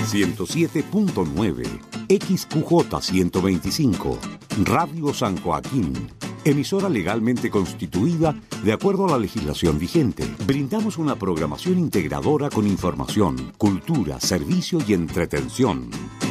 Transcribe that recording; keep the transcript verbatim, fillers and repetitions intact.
ciento siete punto nueve, X Q J ciento veinticinco, Radio San Joaquín, emisora legalmente constituida de acuerdo a la legislación vigente. Brindamos una programación integradora con información, cultura, servicio y entretención.